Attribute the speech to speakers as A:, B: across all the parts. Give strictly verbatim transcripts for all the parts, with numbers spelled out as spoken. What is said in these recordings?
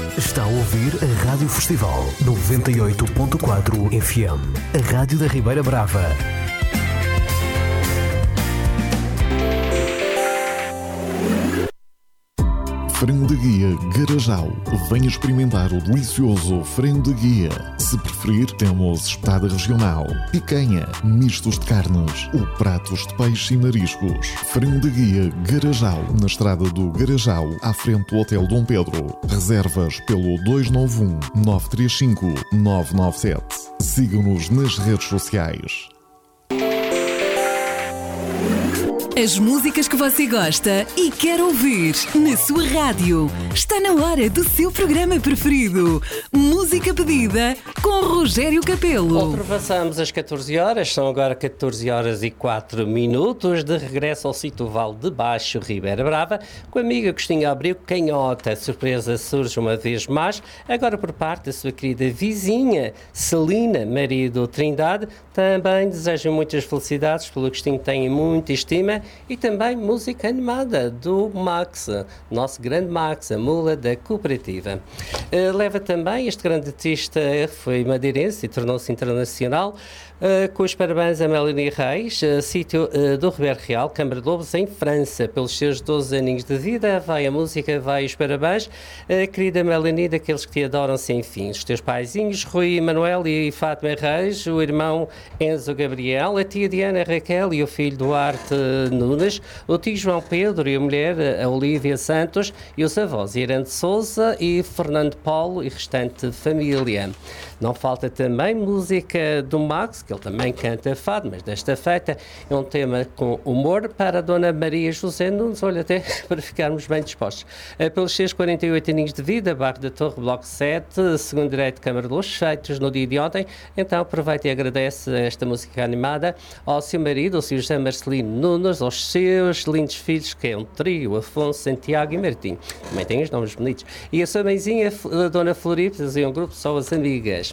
A: Está a ouvir a Rádio Festival noventa e oito ponto quatro F M, a Rádio da Ribeira Brava.
B: Frango de Guia Garajal. Venha experimentar o delicioso frango de guia. Se preferir, temos espetada regional, picanha, mistos de carnes ou pratos de peixe e mariscos. Frango de Guia Garajal, na estrada do Garajal, à frente do Hotel Dom Pedro. Reservas pelo dois nove um, nove três cinco, nove nove sete. Siga-nos nas redes sociais.
C: As músicas que você gosta e quer ouvir na sua rádio. Está na hora do seu programa preferido. Música pedida com Rogério Capelo.
D: Ultrapassamos as catorze horas, são agora catorze horas e quatro minutos, de regresso ao sítio Vale de Baixo, Ribeira Brava, com a amiga Agostinho Abreu Canhota. A surpresa surge uma vez mais, agora por parte da sua querida vizinha, Celina Maria do Trindade. Também desejo muitas felicidades, pelo Agostinho tem muita estima, e também música animada do Max, nosso grande Max, a mula da cooperativa. Uh, leva também, este grande artista foi madeirense e tornou-se internacional, uh, com os parabéns a Melanie Reis, uh, sítio uh, do Ribeiro Real, Câmara de Lobos, em França, pelos seus doze aninhos de vida. Vai a música, vai os parabéns, uh, querida Melanie, daqueles que te adoram sem fim. Os teus paizinhos, Rui Manuel e Fátima Reis, o irmão Enzo Gabriel, a tia Diana Raquel e o filho Duarte Nunes, o tio João Pedro e a mulher, a Olívia Santos, e os avós Irante Souza e Fernando Paulo e restante família. Não falta também música do Max, que ele também canta fado, mas desta feita é um tema com humor para a Dona Maria José Nunes, olha, até para ficarmos bem dispostos. Pelos seus quarenta e oito aninhos de vida, Barro da Torre, Bloco sete, segundo direito de Câmara de Luz, feitos no dia de ontem, então aproveita e agradece esta música animada ao seu marido, ao seu José Marcelino Nunes, aos seus lindos filhos, que é um trio, Afonso, Santiago e Martim. Também tem os nomes bonitos. E a sua mãezinha, a Dona Floripe, e um grupo só as amigas.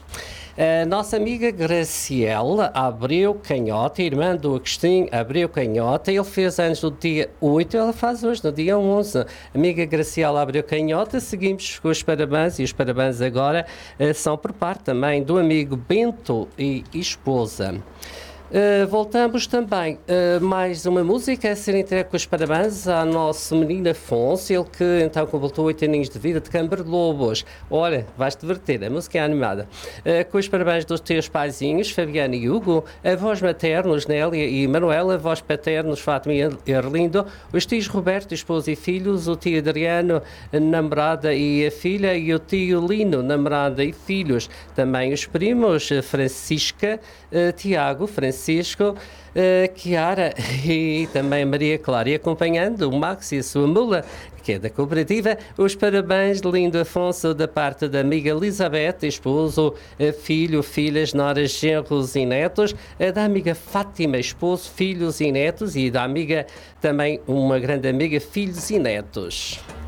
D: A nossa amiga Graciela Abreu Canhota, irmã do Agostinho Abreu Canhota, ele fez anos no dia oito, ela faz hoje no dia onze. Amiga Graciela Abreu Canhota, seguimos com os parabéns, e os parabéns agora uh, são por parte também do amigo Bento e esposa. Uh, voltamos também, uh, mais uma música a ser entregue com os parabéns ao nosso menino Afonso, ele que então completou oito aninhos de vida, de Câmara de Lobos. Olha, vais-te divertir, a música é animada. Uh, com os parabéns dos teus paizinhos, Fabiano e Hugo, avós maternos, Nélia e Manuela, avós paternos, Fátima e Arlindo, os tios Roberto, esposa e filhos, o tio Adriano, namorada e a filha, e o tio Lino, namorada e filhos. Também os primos, Francisca, uh, Tiago, Francisco, Francisco, uh, Chiara e também a Maria Clara. E acompanhando o Max e a sua mula, que é da cooperativa, os parabéns de lindo Afonso da parte da amiga Elizabeth, esposo, filho, filhas, noras, genros e netos, da amiga Fátima, esposo, filhos e netos, e da amiga também, uma grande amiga, filhos e netos.